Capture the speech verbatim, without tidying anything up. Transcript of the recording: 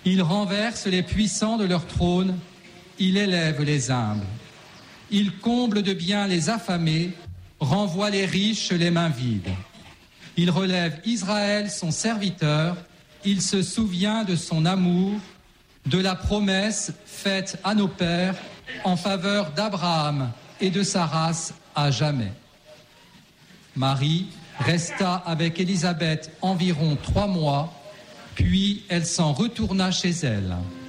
Il renverse les puissants de leur trône, il élève les humbles. Il comble de biens les affamés, renvoie les riches les mains vides. Il relève Israël, son serviteur, il se souvient de son amour, de la promesse faite à nos pères en faveur d'Abraham et de sa race à jamais. Marie resta avec Élisabeth environ trois mois, puis elle s'en retourna chez elle.